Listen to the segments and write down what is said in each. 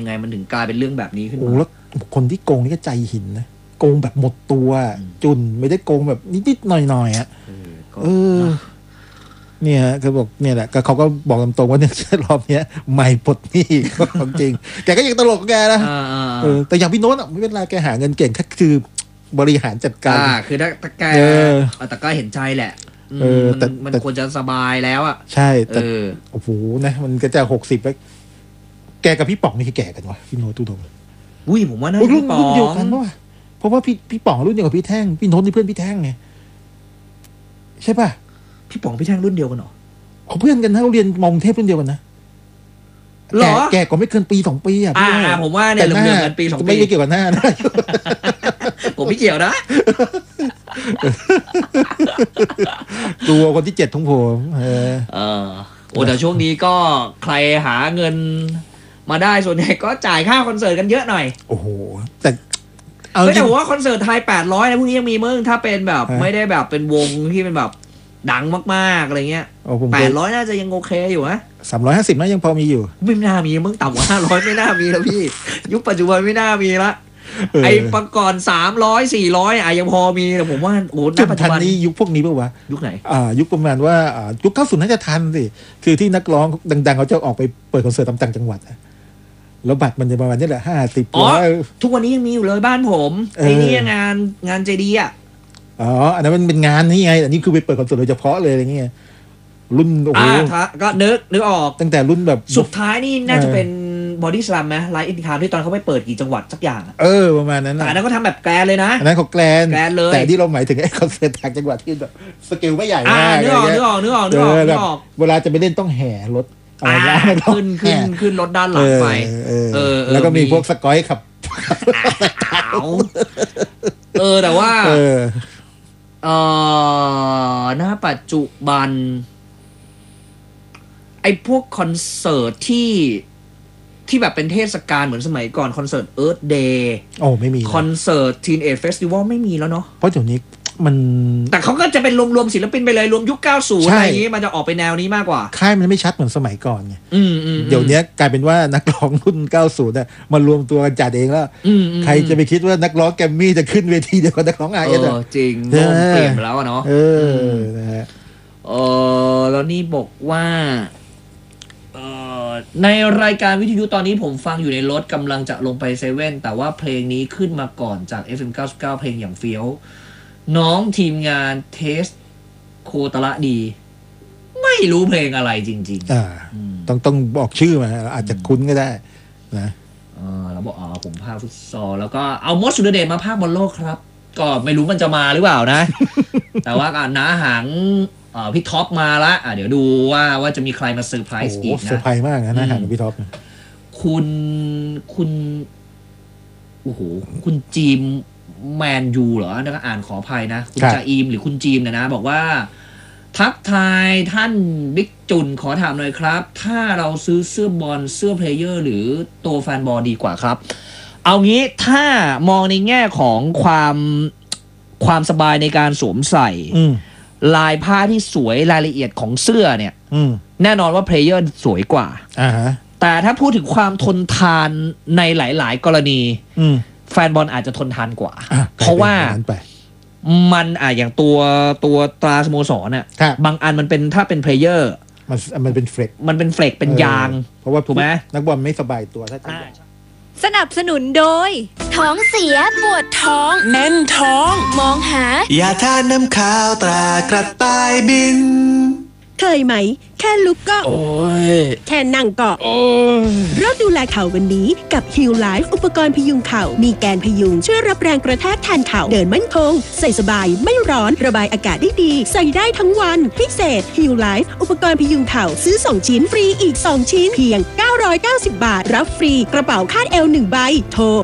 ยังไงมันถึงกลายเป็นเรื่องแบบนี้ขึ้นมาโอ้แล้วคนที่โกงนี่ก็ใจหินนะโกงแบบหมดตัวจุนไม่ได้โกงแบบนิดๆหน่อยๆอ่ะเนี่ยเขาบอกเนี่ยแหละเขาก็บอกตรงๆว่าเนี่ยรอบนี้ไม่ปลดหนี้ของจริงแกก็ยังตลกแกนะแต่อย่างพี่โน้ตไม่เป็นไรแกหาเงินเก่งแค่คือบริหารจัดการคือถ้าแกแต่ก็เห็นใจแหละมันควรจะสบายแล้วอ่ะใช่แต่โอ้โหนะมันก็จะ60แล้วแกกับพี่ป๋องนี่คือแก่กันวะพี่โน้ตตู้ดมอุ้ยผมว่าน่าจะรุ่นเดียวกันวะเพราะว่าพี่ป๋องรุ่นเดียวกับพี่แท่งพี่โน้ตนี่เพื่อนพี่แท่งไงใช่ป่ะพี่ป๋องพี่แท่งรุ่นเดียวกันเหรอเขาเพื่อนกันนะเราเรียนมองเทพรุ่นเดียวกันนะแกก็ไม่เกินปี2 ปีอ่ะผมว่าเนี่ยเรื่องกันปี2 ปีไม่เกี่ยวกับหน้านะผมไม่เกี่ยวนะตัวคนที่7ของผมแต่ช่วงนี้ก็ใครหาเงินมาได้ส่วนใหญ่ก็จ่ายค่าคอนเสิร์ตกันเยอะหน่อยโอ้โหแต่ผมว่าคอนเสิร์ตไทย800นะพวกนี้ยังมีมึงถ้าเป็นแบบไม่ได้แบบเป็นวงที่เป็นแบบดังมากๆอะไรเงี้ย800น่าจะยังโอเคอยู่นะ 350น่ายังพอมีอยู่ไม่น่ามีมึงต่ำกว่า500ไม่น่ามีแล้วพี่ยุคปัจจุบันไม่น่ามีละไอ้ประก่อน300 400ยังพอมีแต่ผมว่าโอ้ณปัจจุบันนี้ยุคพวกนี้ป่าววะยุคไหนยุคประมาณว่ายุค90น่าจะทันสิคือที่นักร้องดังๆเขาจะออกไปเปิดคอนเสิร์ตตามต่างจังหวัดแล้วบัตรมันจะประมาณนี้แหละ50 ทุกวันนี้ยังมีอยู่เลยบ้านผมไอ้นี่งานเจดีย์อันนั้นมันเป็นงานนี่ไงอันนี้คือไปเปิดคอนเสิร์ตโดยเฉพาะเลยอะไรเงี้ยรุ่นโอ้โหก็นึกออกตั้งแต่รุ่นแบบสุดท้ายนี่น่าจะเป็นบอดี้สแลมไหมไลฟ์อินทามที่ตอนเขาไปเปิดกี่จังหวัดสักอย่างประมาณนั้นแต่อันนั้นก็ทำแบบแกรนเลยนะอันนั้นเขาแกรนเลยแต่ที่เราหมายถึงไอ้คอนเสิร์ตต่างจังหวัดที่แบบสเกลไม่ใหญ่มากนึกออกเวลาจะไปเล่นต้องแห่รถขึ้นรถด้านหลังไปแล้วก็มีพวกสกอยขับแต่ว่าณปัจจุบันไอ้พวกคอนเสิร์ตที่แบบเป็นเทศกาลเหมือนสมัยก่อนคอนเสิร์ต Earth Day ไม่มีคอนเสิร์ต Teenage Festival ไม่มีแล้วเนาะเพราะเดี๋ยวนี้มันแต่เขาก็จะเป็นรวมศิลปินไปเลยรวมยุค90อะไรอย่างนี้มันจะออกไปแนวนี้มากกว่าค่ายมันไม่ชัดเหมือนสมัยก่อนไงเดี๋ยวนี้กลายเป็นว่านักร้องรุ่น90เนี่ยมารวมตัวกันจัดเองแล้วใครจะไปคิดว่านักร้องแกมมี่จะขึ้นเวทีเดียวกับนักร้องRS จริงโลกเปลี่ยนแล้วเนาะนะฮะแล้วนี่บอกว่าในรายการวิทยุตอนนี้ผมฟังอยู่ในรถกำลังจะลงไปเซเว่นแต่ว่าเพลงนี้ขึ้นมาก่อนจาก FM 99เพลงอย่างเฟี้ยวน้องทีมงานเทสโคตระดีไม่รู้เพลงอะไรจริงๆต้องบอกชื่อมาอาจจะคุ้นก็ได้นะแล้วบอกผมภาคฟุตซอลแล้วก็เอามดสุดเดชมาภาคบอลโลกครับก็ไม่รู้มันจะมาหรือเปล่านะ แต่ว่าน้าหางพี่ท็อปมาละเดี๋ยวดูว่าจะมีใครมาเซอร์ไพรส์อีกนะเซอร์ไพรส์มากนะหางพี่ท็อปคุณโอ้โหคุณจีมแมนยูเหรอนะอ่านขออภัยนะคุณจาอีมหรือคุณจีมนะบอกว่าทักทายท่านบิ๊กจุนขอถามหน่อยครับถ้าเราซื้อเสื้อบอลเสื้อเพลเยอร์หรือตัวแฟนบอลดีกว่าครับเอางี้ถ้ามองในแง่ของความสบายในการสวมใส่ลายผ้าที่สวยรายละเอียดของเสื้อเนี่ยแน่นอนว่าเพลเยอร์สวยกว่าแต่ถ้าพูดถึงความทนทานในหลายๆกรณีแฟนบอลอาจจะทนทานกว่าเพราะว่ามันอย่างตัวตราสโมสรน่ะบางอันมันเป็นถ้าเป็นเพลเยอร์มันเป็นเฟลกเป็นยางเพราะว่าถูกไหมนักบอลไม่สบายตัวถ้าสนับสนุนโดยท้องเสียปวดท้องแน่นท้องมองหายาทาน้ำข้าวตรากระต่ายบินเคยไหมแค่ลุกก็แค่นั่งก็เริ่มดูแลเข่าวันนี้กับ Heal Life อุปกรณ์พยุงเข่ามีแกนพยุงช่วยรับแรงกระแทกแทนเข่าเดินมั่นคงใส่สบายไม่ร้อนระบายอากาศได้ดีใส่ได้ทั้งวันพิเศษ Heal Life อุปกรณ์พยุงเข่าซื้อ2ชิ้นฟรีอีก2ชิ้นเพียง990 บาทรับฟรีกระเป๋าคาดเอว1ใบโทร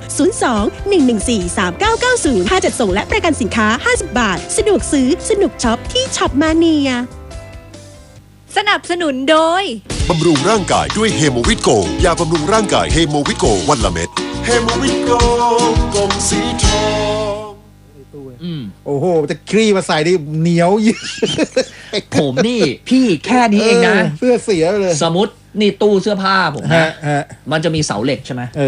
02-114-3990ค่าจัดส่งและประกันสินค้า50 บาทสะดวกซื้อสนุกช็อปที่ช็อปมาเนียสนับสนุนโดยบำรุงร่างกายด้วยเฮโมวิตโกยาบำรุงร่างกายเฮโมวิตโกวันละเม็ดเฮโมวิตโกกล่องสีทองโอ้โหจะคลี่มาใส่ดิเหนียวยืดผมนี่พี่แค่นี้เองนะเสื้อเสียเลยสมมตินี่ตู้เสื้อผ้าผมนะมันจะมีเสาเหล็กใช่ไหม